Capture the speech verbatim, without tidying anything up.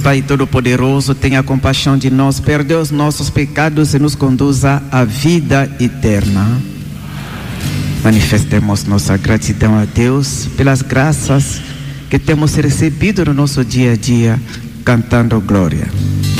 Pai Todo-Poderoso, tenha compaixão de nós, perdoe os nossos pecados e nos conduza à vida eterna. Manifestemos nossa gratidão a Deus pelas graças que temos recebido no nosso dia a dia, cantando glória.